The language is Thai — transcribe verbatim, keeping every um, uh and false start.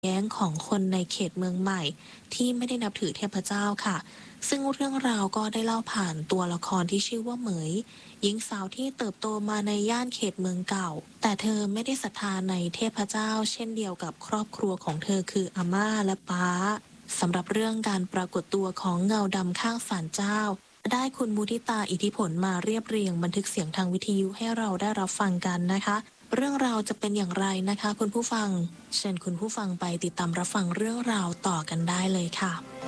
แย้งของคนในเขตเมืองใหม่ที่ไม่ได้นับถือเทพเจ้าค่ะซึ่งเรื่องราวก็ได้เล่าผ่านตัวละครที่ชื่อว่าเหมยหญิงสาวที่เติบโตมาในย่านเขตเมืองเก่าแต่เธอไม่ได้ศรัทธาในเทพเจ้าเช่นเดียวกับครอบครัวของเธอคืออาม่าและป้าสำหรับเรื่องการปรากฏตัวของเงาดำข้างศาลเจ้าได้คุณมุทิตาอิทธิผลมาเรียบเรียงบันทึกเสียงทางวิทยุให้เราได้รับฟังกันนะคะเรื่องราวจะเป็นอย่างไรนะคะคุณผู้ฟังเชิญคุณผู้ฟังไปติดตามรับฟังเรื่องราวต่อกันได้เลยค่ะ